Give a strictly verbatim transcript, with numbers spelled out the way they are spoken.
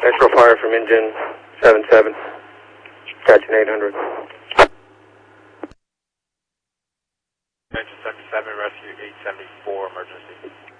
Visual fire from engine seven seven, catching eight hundred. Engine seven seven, rescue eight seventy-four, emergency.